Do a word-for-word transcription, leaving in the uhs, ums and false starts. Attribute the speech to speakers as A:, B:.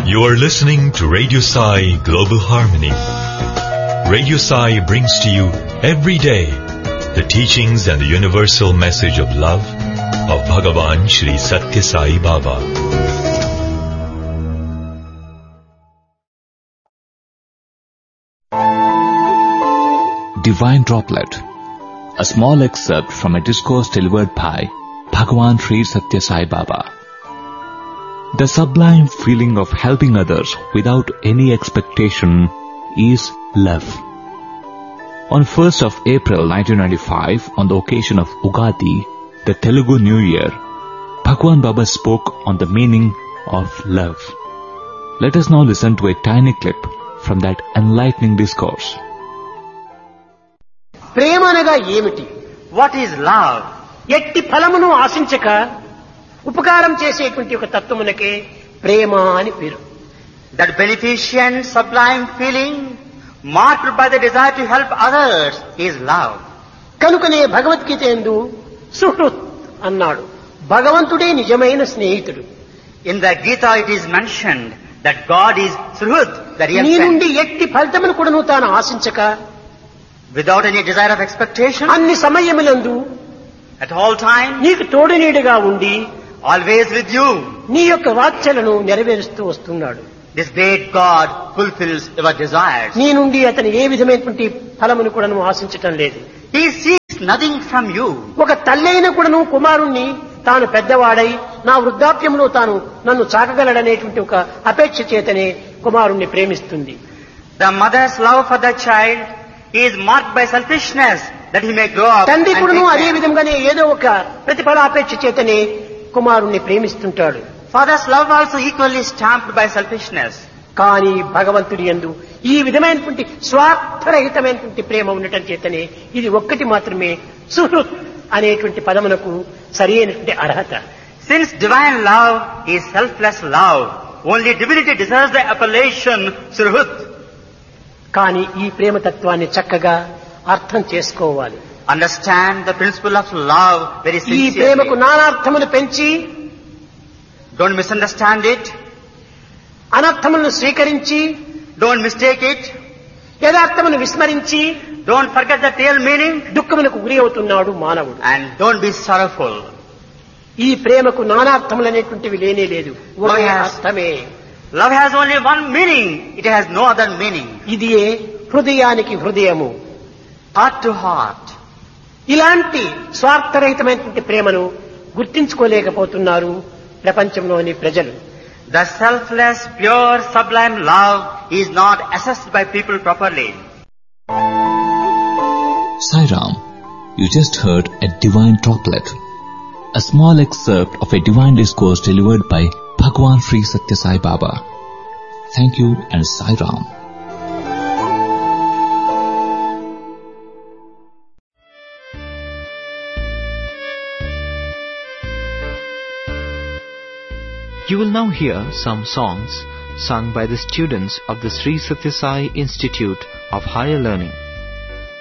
A: You are listening to Radio Sai Global Harmony. Radio Sai brings to you every day the teachings and the universal message of love of Bhagavan Shri Satya Sai Baba.
B: Divine Droplet, a small excerpt from a discourse delivered by Bhagavan Shri Satya Sai Baba. The sublime feeling of helping others without any expectation is love. On first of April nineteen ninety-five, on the occasion of Ugadi, the Telugu New Year, Bhagavan Baba spoke on the meaning of love. Let us now listen to a tiny clip from that enlightening discourse.
C: ప్రేమనగా ఏమిటి?
D: What is love?
C: ఎట్టి ఫలమును ఆశించక ఉపకారం చేసేటువంటి ఒక తత్వమునకే ప్రేమ అని పేరు.
D: That beneficent, sublime feeling marked by the desire to help others is love.
C: కనుకనే భగవద్గీత యందు సుహృత్ అన్నాడు. భగవంతుడే నిజమైన స్నేహితుడు.
D: In the Gita it is mentioned that God is Suhrut, the real
C: నీ
D: friend.
C: నుండి ఎట్టి ఫలితమును కూడాను తాను ఆశించక
D: Without any desire of expectation,
C: అన్ని సమయములందు
D: at all times,
C: నీకు తోడునీడుగా ఉండి
D: always with you.
C: నీ యొక్క వాంఛలను నెరవేరుస్తూ వస్తున్నాడు.
D: This great God fulfills your desires.
C: నీ నుండి అతను ఏ విధమైనటువంటి ఫలమును కూడాను ఆశించటం లేదు.
D: He seeks nothing from you.
C: ఒక తల్లైన కూడాను కుమారుణ్ణి తాను పెద్దవాడై నా వృద్ధాప్యంలో తాను నన్ను చాకగలడనేటువంటి ఒక అపేక్ష చేతనే కుమారుణ్ణి ప్రేమిస్తుంది.
D: The mother's love for the child is marked by selfishness that he may grow up.
C: తండ్రి
D: and
C: కూడాను
D: take
C: అదే
D: care.
C: విధంగానే ఏదో ఒక ప్రతిఫలాపేక్ష చేతనే కుమారుణ్ణి ప్రేమిస్తుంటాడు.
D: Father's love also equally stamped by selfishness.
C: కానీ భగవంతుడి యందు ఈ విధమైనటువంటి స్వార్థరహితమైనటువంటి ప్రేమ ఉండటం చేతనే ఇది ఒక్కటి మాత్రమే సుహృత్ అనేటువంటి పదమునకు సరి అయినటువంటి అర్హత.
D: Since divine love is selfless love, only divinity deserves the appellation Surhut.
C: కానీ ఈ ప్రేమతత్వాన్ని చక్కగా అర్థం చేసుకోవాలి.
D: Understand the principle of love very
C: ఈ ప్రేమకు
D: sincerely.
C: నానార్థములు పెంచి
D: Don't misunderstand it.
C: అనర్థములను స్వీకరించి
D: Don't mistake it.
C: యథార్థమును విస్మరించి
D: Don't forget the real meaning.
C: దుఃఖములకు గురి అవుతున్నాడు మానవుడు.
D: And don't be sorrowful.
C: ఈ ప్రేమకు నానార్థములు అనేటువంటివి లేనే లేదు, ఒకే
D: Yes.
C: అర్థమే.
D: Love has only one meaning. It has no other meaning.
C: ఇదియే హృదయానికి హృదయము.
D: Heart to heart.
C: ఇలాంటి స్వార్థరహితమైనటువంటి ప్రేమను గుర్తించుకోలేకపోతున్నారు ప్రపంచంలోని ప్రజలు.
D: The selfless, pure, sublime love is not assessed by people properly.
B: Sai Ram, you just heard a divine droplet, a small excerpt of a divine discourse delivered by Bhagavan Shri Satya Sai Baba. Thank you and Sai Ram.
E: You will now hear some songs sung by the students of the Sri Satya Sai Institute of Higher Learning.